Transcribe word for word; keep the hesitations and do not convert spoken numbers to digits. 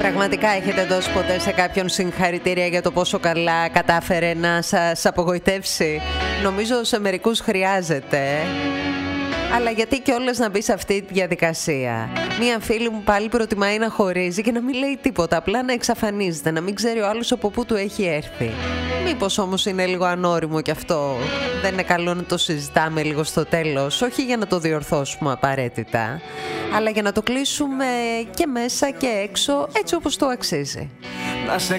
Πραγματικά έχετε δώσει ποτέ σε κάποιον συγχαρητήρια για το πόσο καλά κατάφερε να σας απογοητεύσει? Νομίζω σε μερικούς χρειάζεται. Αλλά γιατί κιόλας να μπει σε αυτή τη διαδικασία? Μία φίλη μου πάλι προτιμάει να χωρίζει και να μην λέει τίποτα, απλά να εξαφανίζεται, να μην ξέρει ο άλλος από πού του έχει έρθει. Μήπως όμως είναι λίγο ανώριμο κι αυτό? Δεν είναι καλό να το συζητάμε λίγο στο τέλος? Όχι για να το διορθώσουμε απαραίτητα, αλλά για να το κλείσουμε και μέσα και έξω έτσι όπως το αξίζει.